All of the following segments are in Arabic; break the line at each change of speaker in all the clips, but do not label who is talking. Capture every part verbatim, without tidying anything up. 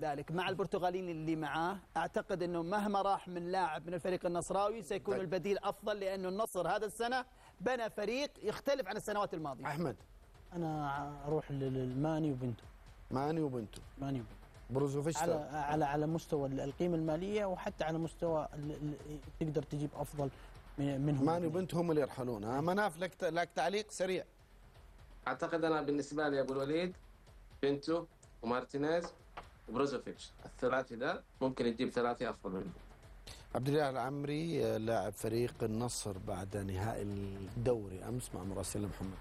ذلك مع البرتغاليين اللي معاه، أعتقد أنه مهما راح من لاعب من الفريق النصراوي سيكون طيب. البديل أفضل، لأنه النصر هذا السنة بنى فريق يختلف عن السنوات الماضية.
أحمد،
أنا أروح للماني وبنته.
ماني وبنته
ماني وبنته
بروزوفيتش
على على على مستوى القيمة المالية، وحتى على مستوى تقدر تجيب أفضل منهم.
ماني وبنته هم اللي يرحلون. ها مناف، لك لك تعليق سريع.
أعتقد أنا بالنسبة لي أبو الوليد بنتو ومارتينيز وبروزوفيتش، الثلاثي ده ممكن يجيب ثلاثي أفضل منه.
عبد الله العمري لاعب فريق النصر بعد نهائي الدوري أمس مع مراسل محمد.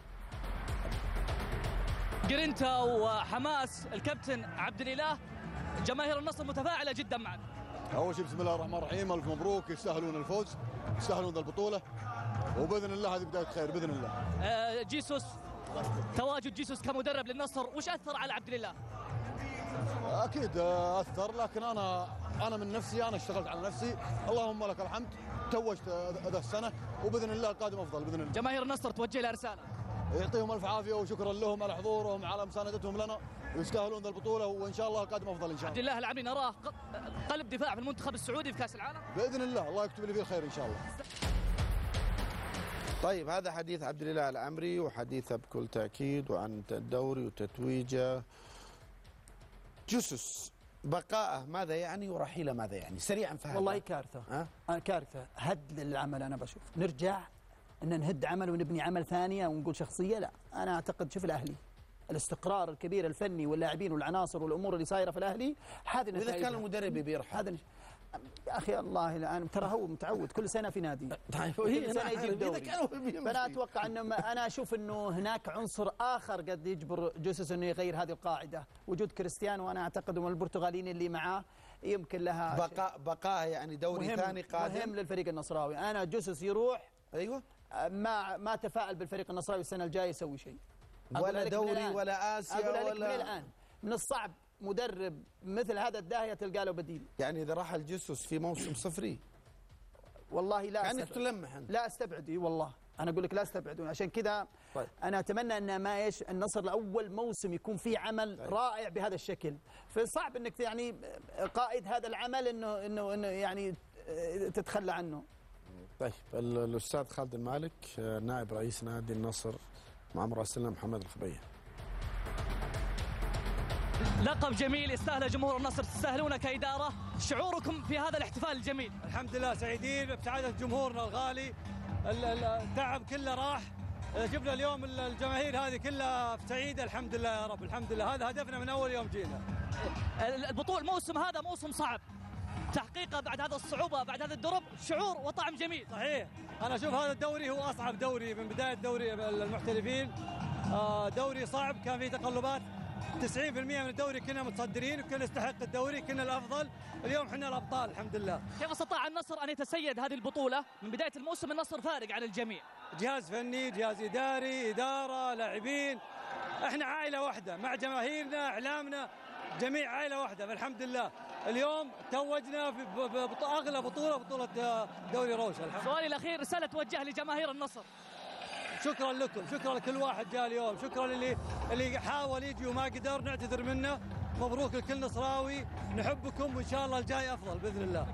جرينتا وحماس الكابتن عبد الإله، جماهير النصر متفاعلة جدا معنا.
أول شيء بسم الله الرحمن الرحيم، ألف مبروك، يستاهلون الفوز، يستاهلون ذا البطولة، وبإذن الله هذه بداية خير بإذن الله.
آه جيسوس، تواجد جيسوس كمدرب للنصر وش أثر على عبد الإله؟
أكيد أثر، لكن أنا أنا من نفسي أنا اشتغلت على نفسي، اللهم لك الحمد، توجت ذا السنة وبإذن الله القادم أفضل بإذن الله.
جماهير النصر توجه لها رسالة.
يعطيهم ألف عافية وشكرا لهم على حضورهم على مساندتهم لنا، ويستاهلون ذا البطولة، وإن شاء الله القادم أفضل إن شاء الله.
عبد الله العمري نراه قلب دفاع في المنتخب السعودي في كأس العالم
بإذن الله، الله يكتب لي فيه الخير إن شاء الله.
طيب، هذا حديث عبد الله العمري، وحديثه بكل تأكيد وعن الدوري وتتويجه. جيسوس بقاءه ماذا يعني ورحيله ماذا يعني؟ سريعا فهد.
والله كارثة. أه؟ أه كارثة، هد للعمل. أنا بشوف نرجع أن نهد عمل ونبني عمل ثانية ونقول شخصية، لا. أنا أعتقد شوف الأهلي، الاستقرار الكبير الفني واللاعبين والعناصر والأمور اللي صايرة في الأهلي، هذه
إذا كان المدرب بيرحل هذا
يا أخي الله، الآن ترى هو متعود كل سنة في نادي.
طيب
كل سنة يجيب دوري. فأنا أتوقع أنه أنا أشوف أنه هناك عنصر آخر قد يجبر جوسوس أنه يغير هذه القاعدة، وجود كريستيانو. وأنا أعتقد من البرتغاليين اللي معاه يمكن لها
بقاء بقاء يعني دوري
مهم
ثاني قادم
مهم للفريق النصراوي. أنا جوسوس يروح،
أيوه،
ما ما تفائل بالفريق النصراوي السنة الجاية يسوي شيء،
ولا دوري ولا آسيا
ولا
ولا
من الآن. من الصعب مدرب مثل هذا الداهية تلقى له بديل.
يعني إذا راح الجيسوس في موسم صفري
والله لا
يعني تلمح أنت.
لا استبعد، والله أنا أقول لك لا استبعد. عشان كذا طيب. أنا أتمنى أن ما إيش النصر لأول موسم يكون فيه عمل طيب. رائع بهذا الشكل. فصعب أنك يعني قائد هذا العمل إنه إنه إنه يعني تتخلى عنه.
طيب، الأستاذ خالد المالك نائب رئيس نادي النصر مع مراسلنا محمد الخبيه.
لقب جميل يستاهله جمهور النصر، تستاهلونه كإدارة. شعوركم في هذا الاحتفال الجميل؟
الحمد لله سعيدين بسعادة جمهورنا الغالي، التعب كله راح، جبنا اليوم الجماهير هذه كلها سعيدة الحمد لله يا رب، الحمد لله هذا هدفنا من أول يوم جينا.
البطولة الموسم هذا موسم صعب، تحقيقه بعد هذا الصعوبة بعد هذا الدرب شعور وطعم جميل.
صحيح، أنا أشوف هذا الدوري هو أصعب دوري من بداية دوري المحترفين، دوري صعب كان فيه تقلبات. تسعين بالمئة من الدوري كنا متصدرين وكنا نستحق الدوري، كنا الأفضل، اليوم احنا الأبطال الحمد لله.
كيف استطاع النصر أن يتسيد هذه البطولة؟ من بداية الموسم النصر فارق عن الجميع،
جهاز فني، جهاز إداري، إدارة، لاعبين، احنا عائلة واحدة مع جماهيرنا، إعلامنا، جميع عائلة واحدة. فالحمد لله اليوم توجنا في أغلى بطولة، بطولة دوري روشة.
سؤالي الأخير، رسالة توجه لجماهير النصر.
شكرا لكم، شكرا لكل واحد جاء اليوم، شكرا اللي اللي حاول يجي وما قدر، نعتذر منه. مبروك لكل نصراوي، نحبكم وان شاء الله الجاي افضل باذن الله.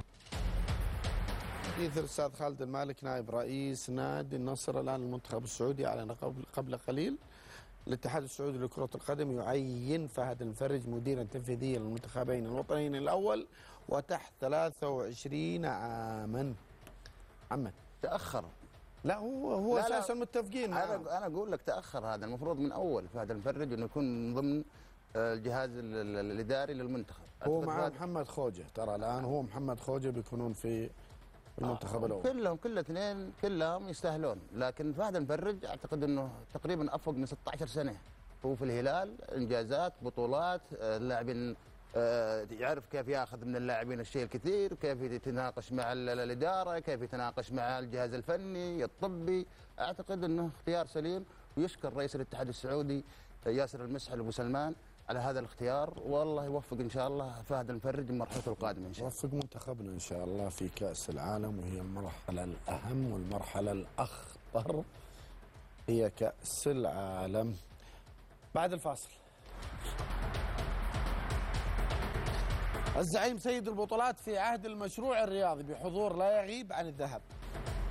حديث الاستاذ خالد المالك نائب رئيس نادي النصر. الان المنتخب السعودي اعلن قبل قبل قليل الاتحاد السعودي لكرة القدم يعين فهد المفرج مديرا تنفيذيا للمنتخبين الوطنيين الاول وتحت ثلاثة وعشرين عاما. محمد
تاخر.
لا هو هو اساسا متفقين.
انا انا اقول لك تاخر، هذا المفروض من اول فهد المفرج انه يكون ضمن الجهاز الاداري للمنتخب.
هو مع محمد خوجه، ترى الان هو محمد خوجه بيكونون في المنتخب
آه
الاول.
كلهم كل اثنين كلهم يستاهلون، لكن فهد المفرج اعتقد انه تقريبا افوق من ستة عشر سنه هو في الهلال، انجازات، بطولات، اللاعبين يعرف كيف ياخذ من اللاعبين الشيء الكثير، كيف يتناقش مع الاداره، كيف يتناقش مع الجهاز الفني الطبي. اعتقد انه اختيار سليم، ويشكر رئيس الاتحاد السعودي ياسر المسحل ابو سلمان على هذا الاختيار، والله يوفق ان شاء الله فهد المفرج مرحلته القادمه ان شاء الله.
يوفق منتخبنا ان شاء الله في كاس العالم، وهي المرحله الاهم والمرحله الاخطر هي كاس العالم. بعد الفاصل. الزعيم سيد البطولات في عهد المشروع الرياضي بحضور لا يغيب عن الذهب.